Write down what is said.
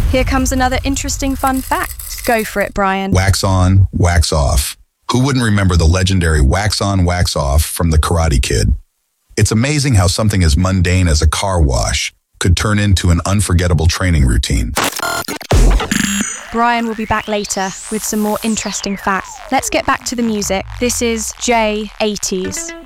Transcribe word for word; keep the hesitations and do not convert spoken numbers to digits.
Here comes another interesting fun fact. Go for it, Brian. Wax on, wax off. Who wouldn't remember the legendary wax on, wax off from The Karate Kid? It's amazing how something as mundane as a car wash could turn into an unforgettable training routine. Brian will be back later with some more interesting facts. Let's get back to the music. This is J eighties.